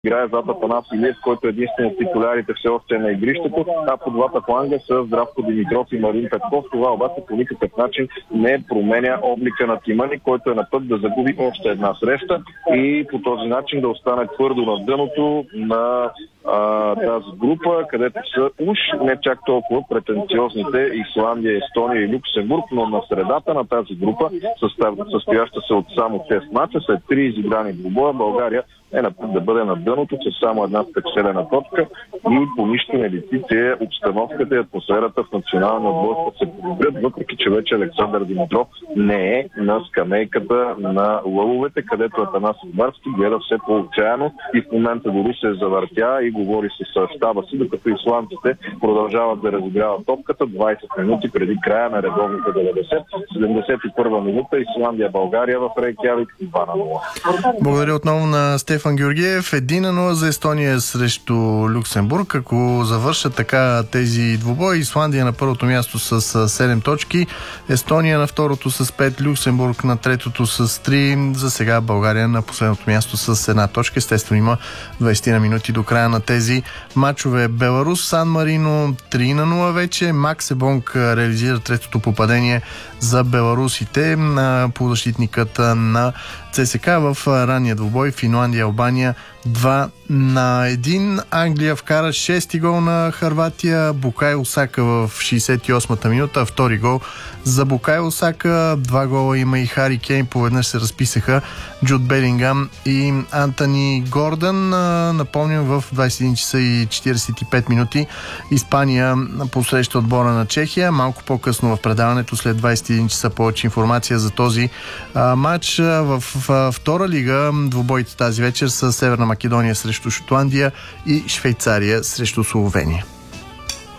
играе зад Атанас Илиев, който е единствен от титулярите все още на игрището, а по двата фланга са Здравко Димитров и Марин Петков. Това обаче по никакъв начин не променя облика на тима ни, който е на път да загуби още една среща и по този начин да остане твърдо на дъното на тази група, където са уж не чак толкова претенциозните Исландия, Естония и Люксембург, но на средата на тази група, състояща се от само 6 мача, след 3 изиграни двубоя, България е на път да бъде на дъното с само една спечелена точка и по нищо не личи, че обстановката и атмосферата в националния отбор ще се подобрят, въпреки че вече Александър Димитров не е на скамейката на лъвовете, където Атанас Барски гледа все по-отчаяно и в момента дори се завъртя и говори с щаба си, докато исландците продължават да разиграват топката 20 минути преди края на редовните 90. 71 минута Исландия-България в Рейкявик 2-0. Благодаря отново на Стефан Георгиев. 1-0 за Естония срещу Люксембург. Ако завършат така тези двубои, Исландия на първото място с 7 точки, Естония на второто с 5, Люксембург на третото с 3. За сега България на последното място с една точка. Естествено има 20 на минути до края на тези матчове. Беларус, Сан Марино 3-0 вече. Макс Ебонг реализира третото попадение за беларусите на полузащитникът на ЦСКА в ранния двубой. Финландия, Албания 2-1. Англия вкара 6-ти гол на Хърватия. Букайо Сака в 68-та минута. Втори гол за Букайо Сака. 2 гола има и Хари Кейн. Поведнъж се разписаха Джуд Белингам и Антони Гордън. Напомням, в 21 часа и 45 минути Испания посреща отбора на Чехия. Малко по-късно в предаването, след 21 часа, повече информация за този матч. В втора лига двубоите тази вечер са Северна Македония срещу Шотландия и Швейцария срещу Словения.